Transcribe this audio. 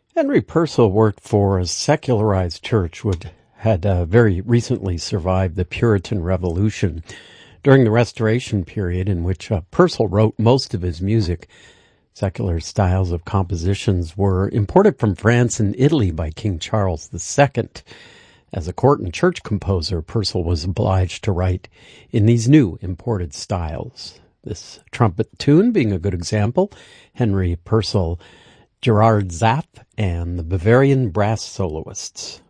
Henry Purcell worked for a secularized church which had very recently survived the Puritan Revolution. During the Restoration period, in which Purcell wrote most of his music, secular styles of compositions were imported from France and Italy by King Charles II. As a court and church composer, Purcell was obliged to write in these new imported styles. This trumpet tune being a good example, Henry Purcell, Gerard Zapf, and the Bavarian Brass Soloists.